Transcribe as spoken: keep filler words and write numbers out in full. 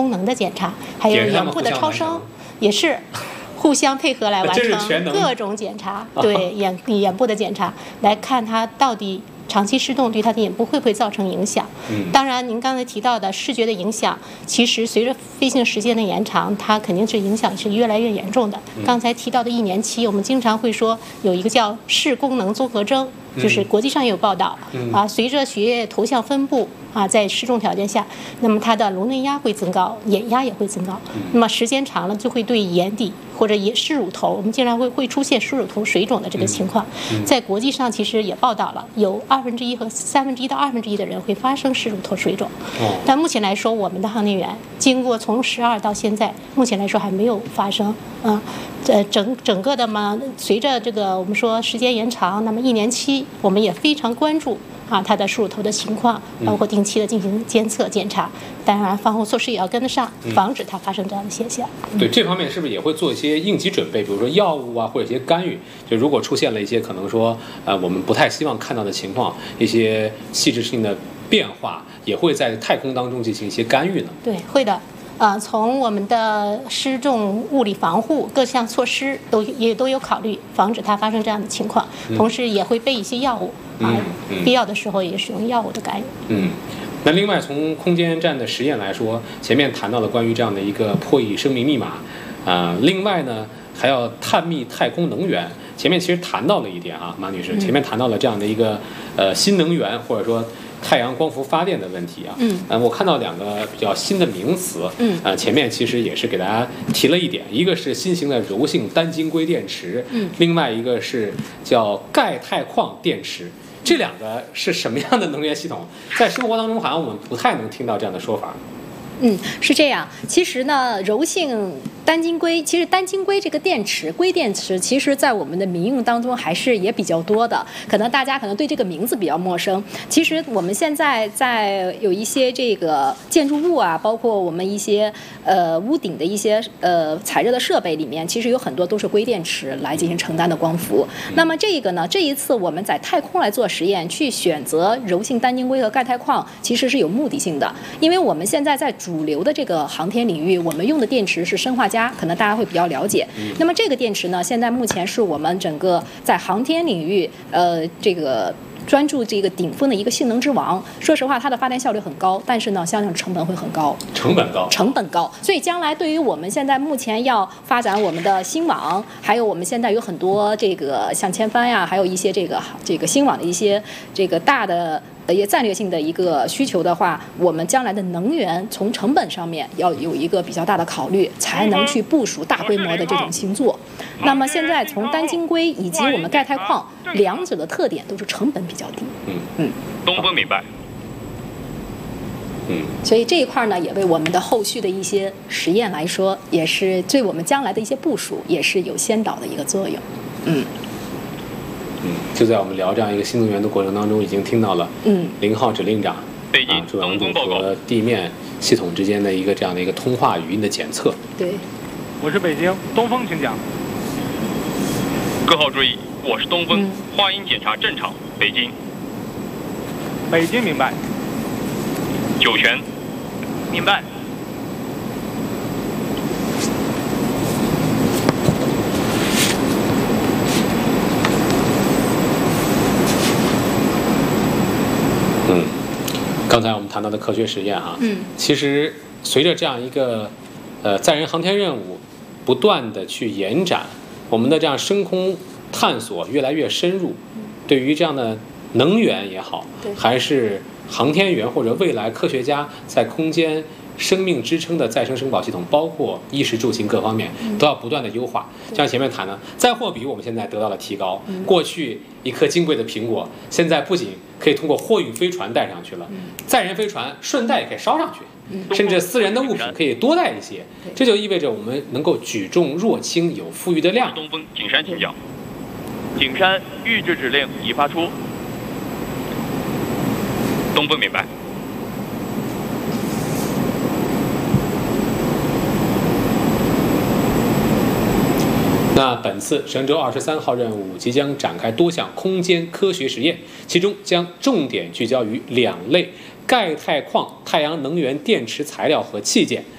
功能的检查，还有眼部的超声，也是互相配合来完成各种检查。对，眼眼部的检查来看它到底长期失动对他的眼部会不会造成影响？ 嗯， 当然，您刚才提到的视觉的影响，其实随着飞行时间的延长，它肯定是影响是越来越严重的。 嗯、 刚才提到的一年期，我们经常会说有一个叫视功能综合征，就是国际上也有报道、 嗯、 啊，随着血液头项分布啊，在失重条件下，那么它的颅内压会增高，眼压也会增高。 嗯、 那么时间长了，就会对眼底或者也视乳头，我们经常会会出现视乳头水肿的这个情况。 嗯嗯、 在国际上其实也报道了，有二分之一和三分之一到二分之一的人会发生视乳头水肿。 哦、 但目前来说，我们的航天员经过从十二到现在，目前来说还没有发生。嗯，呃，整整个的嘛，随着这个我们说时间延长，那么一年期我们也非常关注啊它的视乳头的情况，包括定期的进行监测检查。当然，防护措施也要跟得上，防止它发生这样的现象。 嗯、对这方面是不是也会做一些应急准备？比如说药物啊，或者一些干预。就如果出现了一些可能说呃我们不太希望看到的情况，一些细致性的变化，也会在太空当中进行一些干预呢？ 对，会的。呃，从我们的失重物理防护各项措施都也都有考虑，防止它发生这样的情况。 嗯、 同时也会备一些药物啊， 嗯嗯、 必要的时候也使用药物的干预。 嗯。那另外，从空间站的实验来说，前面谈到了关于这样的一个破译生命密码，啊、呃，另外呢还要探秘太空能源。前面其实谈到了一点啊，马女士，前面谈到了这样的一个呃新能源或者说太阳光伏发电的问题啊。 嗯。 呃，我看到两个比较新的名词。 嗯。 呃，前面其实也是给大家提了一点，一个是新型的柔性单晶硅电池， 嗯， 另外一个是叫钙钛矿电池。这两个是什么样的能源系统？在生活当中好像我们不太能听到这样的说法。 嗯，是这样。其实呢，柔性单晶硅，其实单晶硅这个电池，硅电池，其实在我们的民用当中还是也比较多的。可能大家可能对这个名字比较陌生。其实我们现在在有一些这个建筑物啊，包括我们一些呃屋顶的一些呃采热的设备里面，其实有很多都是硅电池来进行承担的光伏。那么这个呢，这一次我们在太空来做实验，去选择柔性单晶硅和钙钛矿，其实是有目的性的，因为我们现在在主流的这个航天领域，我们用的电池是砷化镓，可能大家会比较了解。那么这个电池呢，现在目前是我们整个在航天领域，呃，这个专注这个顶峰的一个性能之王。说实话，它的发电效率很高，但是呢，相应成本会很高。 成本高。 成本高。所以将来对于我们现在目前要发展我们的星网，还有我们现在有很多这个像千帆呀，还有一些这个这个星网的一些这个大的。呃，也战略性的一个需求的话，我们将来的能源从成本上面要有一个比较大的考虑，才能去部署大规模的这种星座。那么现在从单晶硅以及我们钙钛矿两者的特点都是成本比较低。 嗯嗯， 东风明白。 嗯， 所以这一块呢，也为我们的后续的一些实验来说，也是对我们将来的一些部署，也是有先导的一个作用。嗯。 嗯，就在我们聊这样一个新能源的过程当中，已经听到了， 嗯， 零号指令长， 北京啊，主要组和地面系统之间的一个这样的一个通话语音的检测。 对， 我是北京东风，请讲。 各号注意，我是东风， 嗯、 话音检查正常，北京。 北京明白。 酒泉， 明白。 嗯，刚才我们谈到的科学实验哈， 嗯， 其实随着这样一个呃载人航天任务不断的去延展，我们的这样深空探索越来越深入，对于这样的能源也好，还是航天员或者未来科学家在空间生命支撑的再生生保系统，包括衣食住行各方面，都要不断的优化。像前面谈的，载货比我们现在得到了提高。过去一颗金贵的苹果，现在不仅可以通过货运飞船带上去了，载人飞船顺带也可以捎上去，甚至私人的物品可以多带一些。这就意味着我们能够举重若轻，有富裕的量。 东风，景山请教。 景山，预置指令已发出。 东风明白。 那本次神舟二十三号任务即将展开多项空间科学实验，其中将重点聚焦于两类钙钛矿太阳能源电池材料和器件，